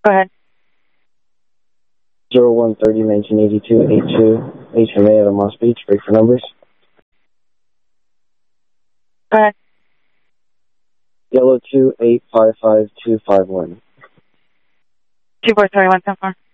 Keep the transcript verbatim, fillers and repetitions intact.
Go ahead. zero one thirty nineteen eighty-two eighty-two H M A out of Moss Beach. Break for numbers. Go ahead. Yellow two eight five five two five one. two four three one seven four.